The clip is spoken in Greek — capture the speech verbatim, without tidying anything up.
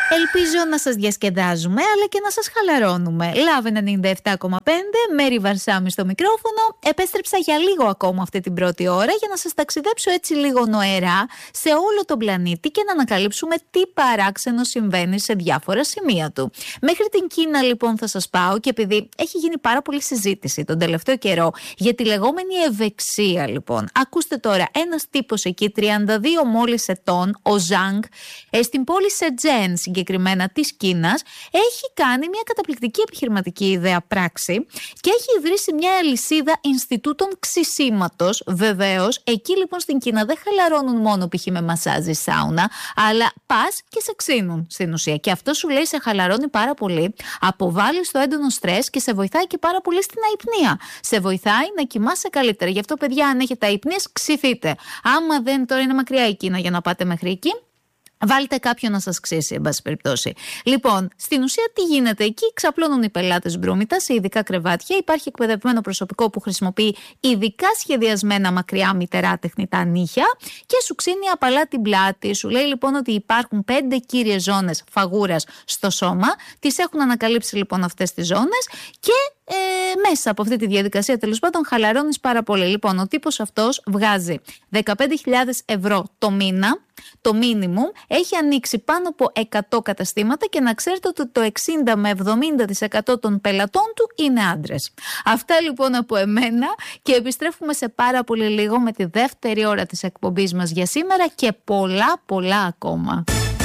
Ελπίζω να σας διασκεδάζουμε αλλά και να σας χαλαρώνουμε. Λαβ ενενήντα επτά κόμμα πέντε, Μέρη Βαρσάμι στο μικρόφωνο. Επέστρεψα για λίγο ακόμα αυτή την πρώτη ώρα για να σας ταξιδέψω έτσι λίγο νοερά σε όλο τον πλανήτη και να ανακαλύψουμε τι παράξενο συμβαίνει σε διάφορα σημεία του. Μέχρι την Κίνα λοιπόν θα σας πάω και επειδή έχει γίνει πάρα πολύ συζήτηση τον τελευταίο καιρό για τη λεγόμενη ευεξία λοιπόν. Ακούστε τώρα, ένας τύπος εκεί τριάντα δύο μόλις ετών, ο Ζανγκ, στην πόλη Σετζέν συγκεκριμένα της Κίνας, έχει κάνει μια καταπληκτική επιχειρηματική ιδέα πράξη και έχει ιδρύσει μια αλυσίδα Ινστιτούτων Ξυσίματος. Βεβαίως, εκεί λοιπόν στην Κίνα δεν χαλαρώνουν μόνο π.χ. με μασάζι, σάουνα, αλλά πας και σε ξύνουν στην ουσία. Και αυτό σου λέει σε χαλαρώνει πάρα πολύ, αποβάλλει το έντονο στρες και σε βοηθάει και πάρα πολύ στην αϊπνία. Σε βοηθάει να κοιμάσαι καλύτερα. Γι' αυτό, παιδιά, αν έχετε αϊπνίες, ξυθείτε. Άμα δεν, τώρα είναι μακριά η Κίνα για να πάτε μέχρι εκεί. Βάλτε κάποιον να σας ξύσει, εν πάση περιπτώσει. Λοιπόν, στην ουσία τι γίνεται εκεί? Ξαπλώνουν οι πελάτες μπρούμητα σε ειδικά κρεβάτια. Υπάρχει εκπαιδευμένο προσωπικό που χρησιμοποιεί ειδικά σχεδιασμένα μακριά μυτερά τεχνητά νύχια και σου ξύνει απαλά την πλάτη. Σου λέει λοιπόν ότι υπάρχουν πέντε κύριες ζώνες φαγούρας στο σώμα. Τις έχουν ανακαλύψει λοιπόν αυτές τις ζώνες και ε, μέσα από αυτή τη διαδικασία τέλος πάντων χαλαρώνεις πάρα πολύ. Λοιπόν, ο τύπος αυτός βγάζει δεκαπέντε χιλιάδες ευρώ το μήνα. Το minimum, έχει ανοίξει πάνω από εκατό καταστήματα και να ξέρετε ότι το εξήντα με εβδομήντα τοις εκατό των πελατών του είναι άντρες. Αυτά λοιπόν από εμένα και επιστρέφουμε σε πάρα πολύ λίγο με τη δεύτερη ώρα της εκπομπής μας για σήμερα και πολλά πολλά ακόμα.